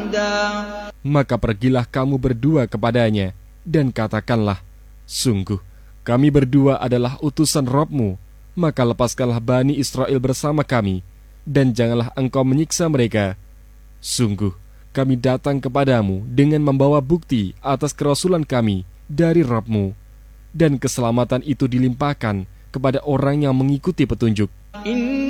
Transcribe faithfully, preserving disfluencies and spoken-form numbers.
Maka pergilah kamu berdua kepadanya dan katakanlah, sungguh kami berdua adalah utusan Rabb-Mu, maka lepaskanlah Bani Israel bersama kami, dan janganlah engkau menyiksa mereka. Sungguh kami datang kepadamu dengan membawa bukti atas kerasulan kami dari Rabb-Mu, dan keselamatan itu dilimpahkan kepada orang yang mengikuti petunjuk.